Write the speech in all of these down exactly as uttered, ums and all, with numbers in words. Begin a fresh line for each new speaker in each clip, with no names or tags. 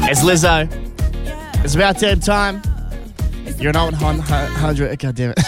It's Lizzo. It's about damn time. You're not one hundred. God damn it.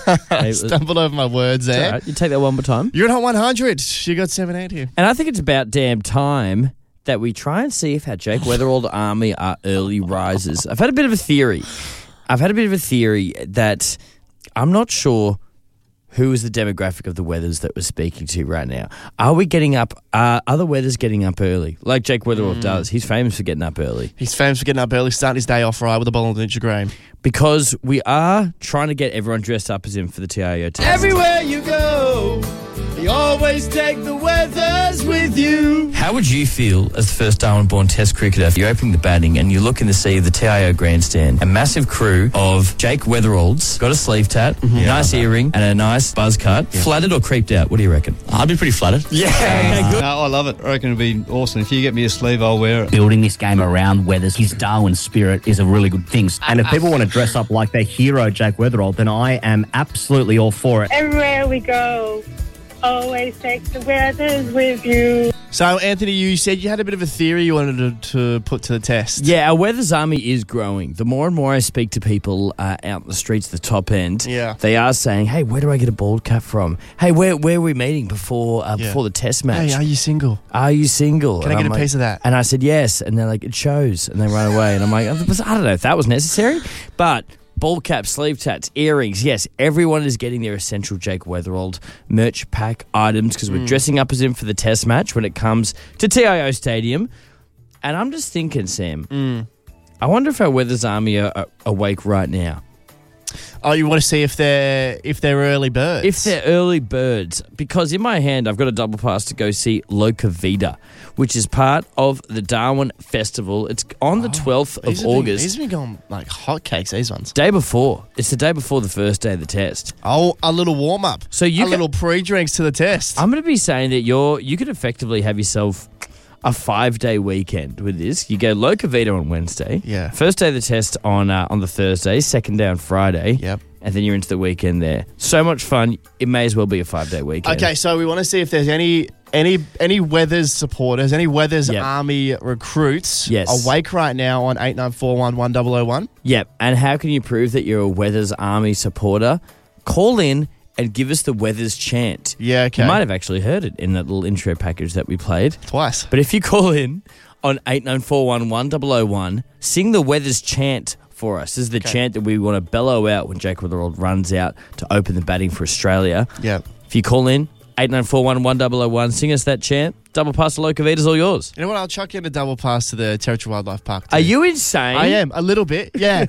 I stumbled over my words there.
Right. You take that one more time.
You're not one hundred. You got seven eight here.
And I think it's about damn time that we try and see if our Jake Weatherald Army are early risers. I've had a bit of a theory. I've had a bit of a theory that I'm not sure who is the demographic of the Weathers that we're speaking to right now. Are we getting up, uh, are the Weathers getting up early? Like Jake Weatherald mm. does. He's famous for getting up early.
He's famous for getting up early, starting his day off right with a bottle of Ninja Grain.
Because we are trying to get everyone dressed up as him for the T I O test.
Everywhere you go, you always take the Weathers with you.
How would you feel as the first Darwin-born Test cricketer? You're opening the batting and you look in the sea of the T I O grandstand. A massive crew of Jake Weatheralds, got a sleeve tat, mm-hmm. yeah, nice earring, and a nice buzz cut. Yeah. Flattered or creeped out? What do you reckon?
I'd be pretty flattered.
Yeah. Okay, good.
No, I love it. I reckon it'd be awesome. If you get me a sleeve, I'll wear it.
Building this game around Weathers, his Darwin spirit is a really good thing. And if people want to dress up like their hero, Jake Weatherald, then I am absolutely all for it.
Everywhere we go, always take the Weathers with you.
So, Anthony, you said you had a bit of a theory you wanted to, to put to the test.
Yeah, our Weathers Army is growing. The more and more I speak to people uh, out in the streets, the top end,
yeah.
they are saying, hey, where do I get a bald cap from? Hey, where where are we meeting before uh,
yeah.
before the test match?
Hey, are you single?
Are you single?
Can
and
I get
I'm
a
like,
piece of that?
And I said, yes. And they're like, it shows. And they run away. And I'm like, I don't know if that was necessary, but... Bald cap, sleeve tats, earrings. Yes, everyone is getting their essential Jake Weatherald merch pack items because we're mm. dressing up as him for the test match when it comes to T I O Stadium. And I'm just thinking, Sam,
mm.
I wonder if our Weathers Army are, are awake right now.
Oh, you want to see if they're if they're early birds?
If they're early birds. Because in my hand, I've got a double pass to go see Loca Vida, which is part of the Darwin Festival. It's on the twelfth
oh,
of August.
Been, these have been going like hotcakes, these ones.
Day before. It's the day before the first day of the test.
Oh, a little warm-up.
So you
a can, little pre-drinks to the test.
I'm going to be saying that you're you could effectively have yourself a five-day weekend with this. You go Loca Vida on Wednesday.
Yeah.
First day of the test on uh, on the Thursday. Second day on Friday.
Yep.
And then you're into the weekend there. So much fun. It may as well be a five-day weekend.
Okay, so we want to see if there's any any any Weathers supporters, any Weathers
yep.
Army recruits
yes.
awake right now on eight nine four one one zero zero one.
Yep. And how can you prove that you're a Weathers Army supporter? Call in and give us the Weathers chant.
Yeah, okay.
You might have actually heard it in that little intro package that we played.
Twice.
But if you call in on eight nine four one one zero zero one, sing the Weathers chant for us. This is the okay. chant that we want to bellow out when Jake Weatherald runs out to open the batting for Australia.
Yeah.
If you call in, eight nine four one one zero zero one, sing us that chant. Double pass to Loca Vida's all yours.
You know what? I'll chuck in a double pass to the Territory Wildlife Park too.
Are you insane?
I am. A little bit, yeah.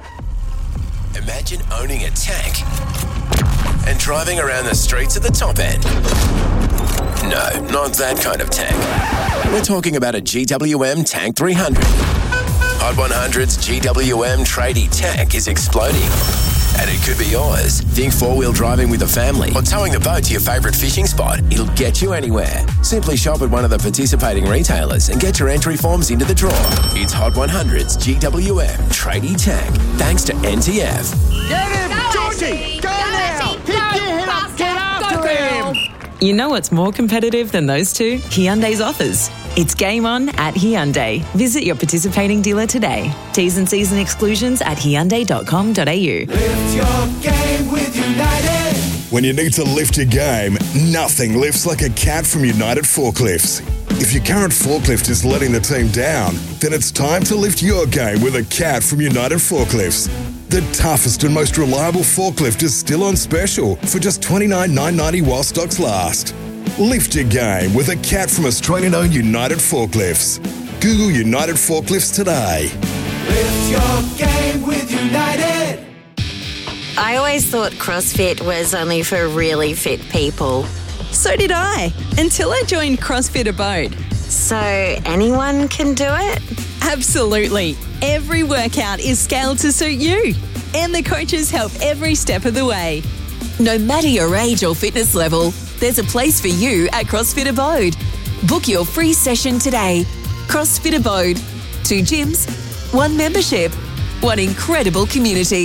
Imagine owning a tank and driving around the streets of the top end. No, not that kind of tank. We're talking about a G W M Tank three hundred. Hot one hundred's G W M tradie tank is exploding. And it could be yours. Think four-wheel driving with a family or towing the boat to your favourite fishing spot. It'll get you anywhere. Simply shop at one of the participating retailers and get your entry forms into the draw. It's Hot one hundred's G W M tradie tank, thanks to N T F.
Get him, Georgie! Go, go now! Keep your head up, get after him!
You know what's more competitive than those two? Hyundai's offers. It's game on at Hyundai. Visit your participating dealer today. T's and C's and exclusions at hyundai dot com dot a u.
Lift your game with United.
When you need to lift your game, nothing lifts like a cat from United Forklifts. If your current forklift is letting the team down, then it's time to lift your game with a cat from United Forklifts. The toughest and most reliable forklift is still on special for just twenty-nine thousand nine hundred ninety while stocks last. Lift your game with a cat from Australian-owned United Forklifts. Google United Forklifts today.
Lift your game with United.
I always thought CrossFit was only for really fit people.
So did I, until I joined CrossFit Abode.
So anyone can do it?
Absolutely. Every workout is scaled to suit you. And the coaches help every step of the way. No matter your age or fitness level, there's a place for you at CrossFit Abode. Book your free session today. CrossFit Abode. Two gyms, one membership, one incredible community.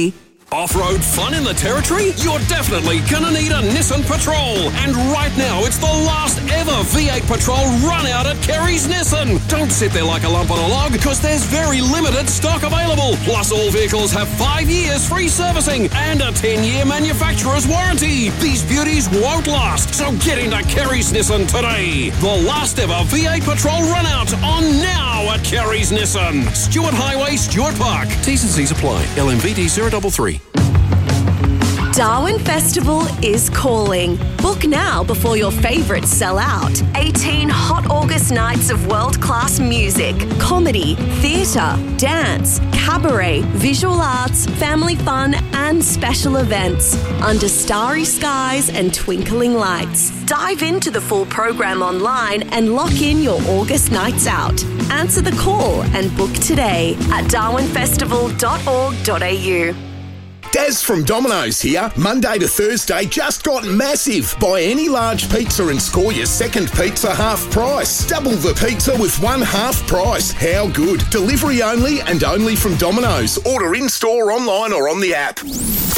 Off-road fun in the Territory? You're definitely gonna need a Nissan Patrol. And right now, it's the last ever V eight Patrol run out at Kerry's Nissan. Don't sit there like a lump on a log, because there's very limited stock available. Plus, all vehicles have five years free servicing and a ten-year manufacturer's warranty. These beauties won't last, so get into Kerry's Nissan today. The last ever V eight Patrol run out on now at Kerry's Nissan. Stuart Highway, Stuart Park. T's and C's apply. L M V D zero three three.
Darwin Festival is calling. Book now before your favourites sell out. eighteen hot August nights of world-class music, comedy, theatre, dance, cabaret, visual arts, family fun and special events under starry skies and twinkling lights. Dive into the full program online and lock in your August nights out. Answer the call and book today at darwin festival dot org dot a u.
Daz from Domino's here. Monday to Thursday just got massive. Buy any large pizza and score your second pizza half price. Double the pizza with one half price. How good? Delivery only and only from Domino's. Order in-store, online or on the app.